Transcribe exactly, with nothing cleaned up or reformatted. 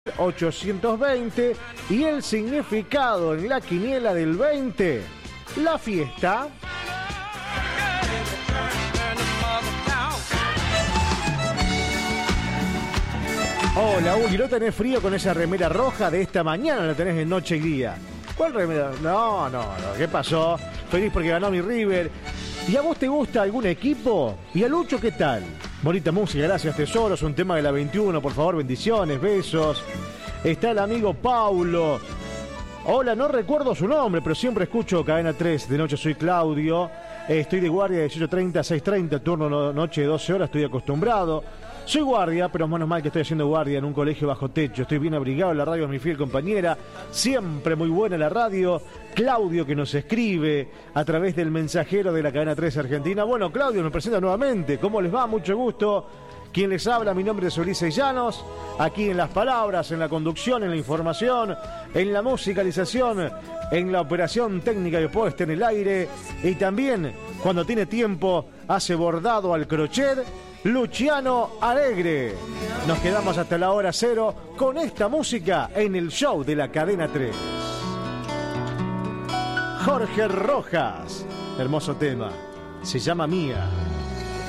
ochocientos veinte. Y el significado en la quiniela del veinte, la fiesta. Hola, Uli, ¿no tenés frío con esa remera roja de esta mañana? ¿La tenés en noche y día? ¿Cuál remera? No, no, no, ¿qué pasó? Feliz porque ganó mi River. ¿Y a vos te gusta algún equipo? ¿Y a Lucho qué tal? Bonita música, gracias tesoros, un tema de la veintiuno, por favor, bendiciones, besos. Está el amigo Paulo. Hola, no recuerdo su nombre, pero siempre escucho Cadena tres. De noche soy Claudio. Estoy de guardia de dieciocho treinta a seis treinta, turno no, noche de doce horas, estoy acostumbrado. Soy guardia, pero menos mal que estoy haciendo guardia en un colegio bajo techo. Estoy bien abrigado, la radio es mi fiel compañera. Siempre muy buena la radio. Claudio, que nos escribe a través del mensajero de la Cadena tres Argentina. Bueno, Claudio nos presenta nuevamente. ¿Cómo les va? Mucho gusto. Quien les habla, mi nombre es Ulises Llanos. Aquí en las palabras, en la conducción, en la información, en la musicalización, en la operación técnica de puesta en el aire. Y también, cuando tiene tiempo, hace bordado al crochet, Luciano Alegre. Nos quedamos hasta la hora cero con esta música en el show de la Cadena tres. Jorge Rojas, hermoso tema, se llama Mía.